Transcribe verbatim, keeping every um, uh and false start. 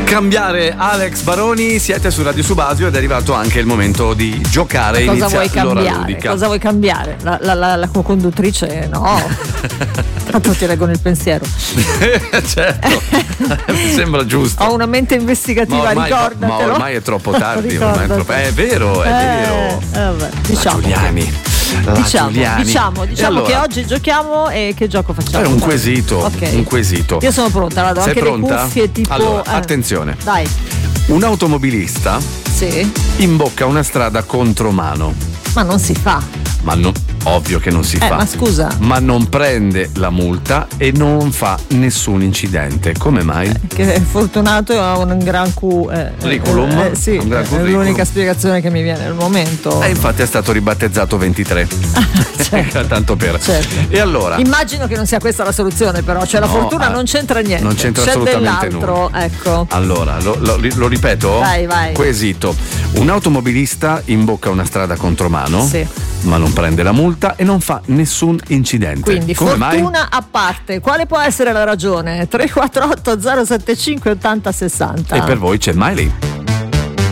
cambiare Alex Baroni, siete su Radio Subasio ed è arrivato anche il momento di giocare. Cosa Inizia vuoi l'ora cambiare? ludica. Cosa vuoi cambiare? La, la, la, la co-conduttrice no. Tanto ti reggo nel pensiero. Certo, mi sembra giusto. Ho una mente investigativa, ma ormai, ricordatelo. ma ormai è troppo tardi, ormai è, troppo... è vero, è eh, vero. Eh, vabbè, diciamo. Giuliani. Diciamo, Giuliani. diciamo, diciamo allora, che oggi giochiamo e che gioco facciamo? È un quesito, okay. un quesito. Io sono pronta, vado Sei anche pronta? le cuffie tipo. Allora, eh. attenzione. Dai. Un automobilista Sì. imbocca una strada contromano. Ma non si fa. Ma no, ovvio che non si Eh, fa. ma scusa. Ma non prende la multa e non fa nessun incidente. Come mai? Che è fortunato, ha un gran Q. Eh, Curriculum? Eh, sì, Un gran è curriculum. l'unica spiegazione che mi viene al momento. E infatti è stato ribattezzato ventitré. Certo. Tanto per. Certo. E allora? Immagino che non sia questa la soluzione, però. Cioè, la No, fortuna ah, non c'entra niente. non c'entra C'è assolutamente dell'altro, ecco. Allora, lo, lo- lo ripeto? Vai, vai. Quesito. Un automobilista imbocca una strada contromano, Sì. ma non prende la multa e non fa nessun incidente. Quindi Come mai? fortuna a parte, quale può essere la ragione? tre quattro otto zero sette cinque otto zero sei zero. E per voi c'è Miley.